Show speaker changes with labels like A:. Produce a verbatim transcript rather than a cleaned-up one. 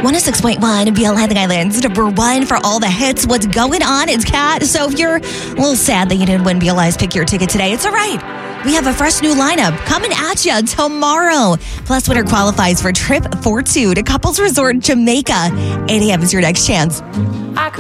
A: one oh six point one, B L Islands, number one for all the hits. What's going on? It's Kat. So if you're a little sad that you didn't win B L I's Pick Your Ticket today, it's all right. We have a fresh new lineup coming at you tomorrow. Plus, winner qualifies for a trip for two to Couples Resort Jamaica. eight a.m. is your next chance.